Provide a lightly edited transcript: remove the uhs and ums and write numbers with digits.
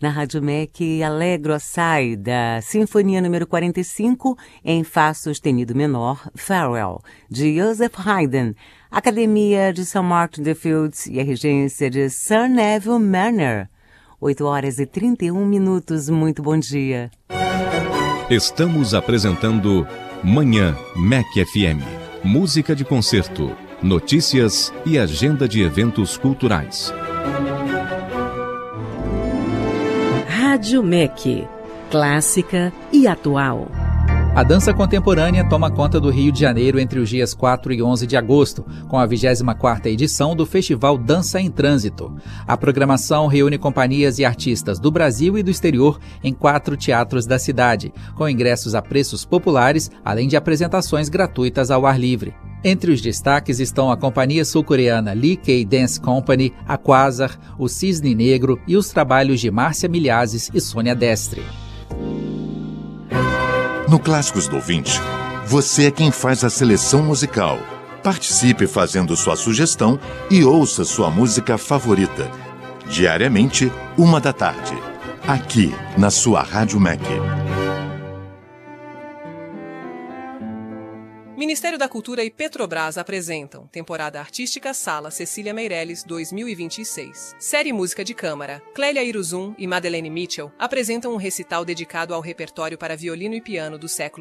Na Rádio MEC, Allegro Assai, da Sinfonia número 45, em Fá sustenido menor, Farewell, de Joseph Haydn, Academia de St. Mark the Fields e a regência de Sir Neville Marner. 8h31, muito bom dia. Estamos apresentando Manhã MEC FM. Música de concerto, notícias e agenda de eventos culturais. Rádio MEC, clássica e atual. A dança contemporânea toma conta do Rio de Janeiro entre os dias 4 e 11 de agosto, com a 24ª edição do Festival Dança em Trânsito. A programação reúne companhias e artistas do Brasil e do exterior em 4 teatros da cidade, com ingressos a preços populares, além de apresentações gratuitas ao ar livre. Entre os destaques estão a companhia sul-coreana Lee K-Dance Company, a Quasar, o Cisne Negro e os trabalhos de Márcia Milhazes e Sônia Destre. No Clássicos do Ouvinte, você é quem faz a seleção musical. Participe fazendo sua sugestão e ouça sua música favorita. Diariamente, 13h, aqui na sua Rádio MEC. Ministério da Cultura e Petrobras apresentam Temporada Artística Sala Cecília Meirelles 2026. Série Música de Câmara. Clélia Iruzum e Madeleine Mitchell apresentam um recital dedicado ao repertório para violino e piano do século